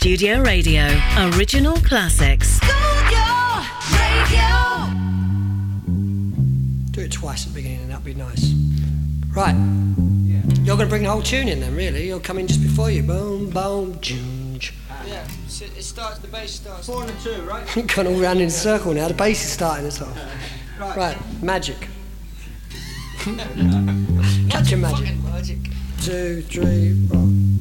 Studio Radio. Original classics. Do it twice at the beginning and that'd be nice. Right. You're going to bring the whole tune in then, really? You'll come in just before you. Boom, boom, ginge. Yeah, so it starts, the bass starts 4 and a 2, right? Gone all round in a circle now. The bass is starting as well. Right, magic. Catch your magic. 2, 2, 3, 4.